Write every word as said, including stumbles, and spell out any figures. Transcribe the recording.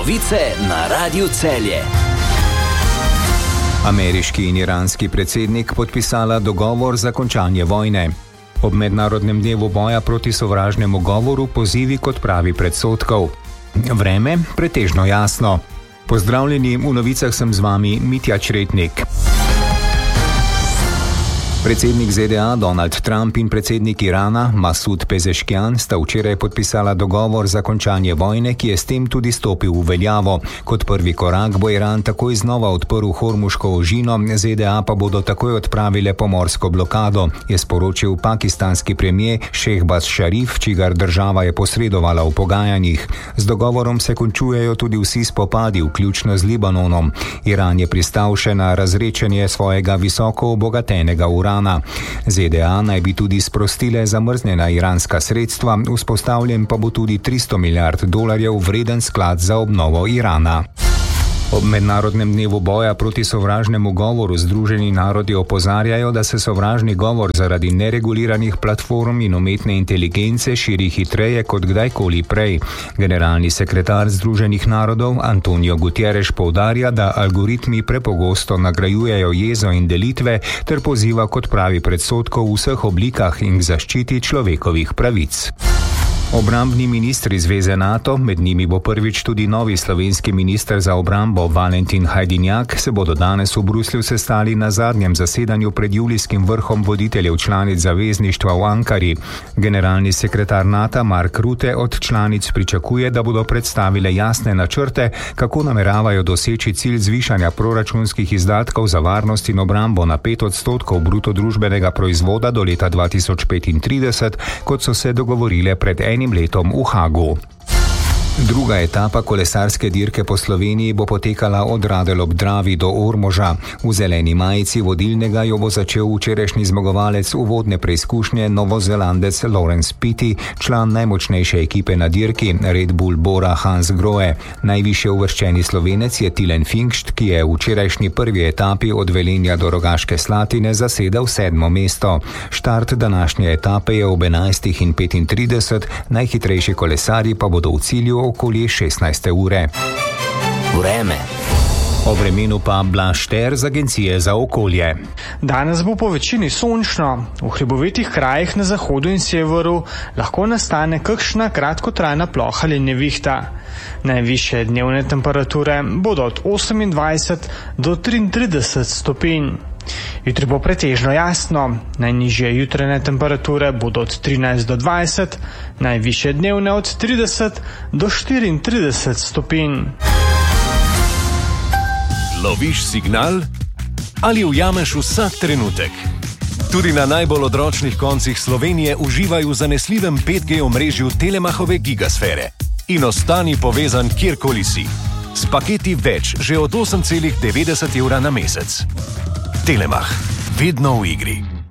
Novice na Radiu Celje. Ameriški in iranski predsednik podpisala dogovor za končanje vojne. Ob mednarodnem dnevu boja proti sovražnemu govoru pozivi k odpravi predsodkov. Vreme pretežno jasno. Pozdravljeni, v novicah sem z vami Mitja Čretnik. Predsednik Z D A Donald Trump in predsednik Irana Masud Pezeškian sta včeraj podpisala dogovor za končanje vojne, ki je s tem tudi stopil v veljavo. Kot prvi korak bo Iran takoj znova odprl Hormuško ožino, Z D A pa bodo takoj odpravile pomorsko blokado, je sporočil pakistanski premier Šehbaz Šarif, čigar država je posredovala v pogajanjih. Z dogovorom se končujejo tudi vsi spopadi, vključno z Libanonom. Iran je pristal še na razrečenje svojega visoko obogatenega urana. Z D A naj bi tudi sprostile zamrznjena iranska sredstva, vzpostavljen pa bo tudi tristo milijard dolarjev vreden sklad za obnovo Irana. Ob mednarodnem dnevu boja proti sovražnemu govoru Združeni narodi opozarjajo, da se sovražni govor zaradi nereguliranih platform in umetne inteligence širi hitreje kot kdajkoli prej. Generalni sekretar Združenih narodov Antonio Guterres poudarja, da algoritmi prepogosto nagrajujejo jezo in delitve ter poziva k odpravi predsodkov v vseh oblikah in k zaščiti človekovih pravic. Obrambni ministri Zveze NATO, med njimi bo prvič tudi novi slovenski minister za obrambo Valentin Hajdinjak, se bodo danes v Bruslju sestali na zadnjem zasedanju pred julijskim vrhom voditeljev članic zavezništva v Ankari. Generalni sekretar NATO Mark Rutte od članic pričakuje, da bodo predstavile jasne načrte, kako nameravajo doseči cilj zvišanja proračunskih izdatkov za varnost in obrambo na pet odstotkov bruto družbenega proizvoda do leta dva tisoč petintrideset, kot so se dogovorile pred enim letom v Hagu. Druga etapa kolesarske dirke po Sloveniji bo potekala od Radelj ob Dravi do Ormoža. V zeleni majici vodilnega jo bo začel včerajšnji zmagovalec uvodne preizkušnje Novozelandec Laurens Pitty, član najmočnejše ekipe na dirki Red Bull Bora Hans Grohe. Najvišje uvrščeni Slovenec je Tilen Finkst, ki je v včerajšnji prvi etapi od Velenja do Rogaške Slatine zasedel sedmo mesto. Štart današnje etape je ob enajstih petintrideset, najhitrejši kolesarji pa bodo v cilju okoli šestnajste ure. Vreme. O vremenu pa Blaž Šter z Agencije za okolje. Danes bo po večini sončno. V hribovitih krajih na zahodu in severu lahko nastane kakšna kratkotrajna ploha ali nevihta. Najvišje dnevne temperature bodo od osemindvajset do triintrideset stopinj. Jutri bo pretežno jasno, najnižje jutranje temperature bodo od trinajst do dvajset, najvišje dnevne od trideset do štiriintrideset stopinj. Loviš signal ali ujameš vsak trenutek? Tudi na najbolj odročnih koncih Slovenije uživaj v zanesljivem pet G omrežju Telemachove gigasfere in ostani povezan kjerkoli si. S paketi več že od osem celih devetdeset evra na mesec. Telemach, vedno v igri.